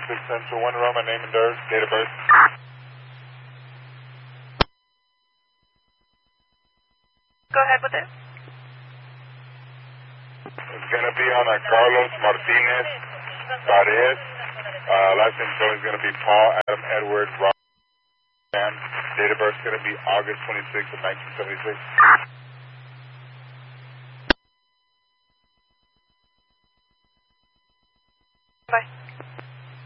1 Roma, name and date of birth. Go ahead with it. It's going to be on a Carlos Martinez Paredes. Last name is going to be Paul Adam Edward Rob. And date of birth is going to be August 26th of 1976. Bye.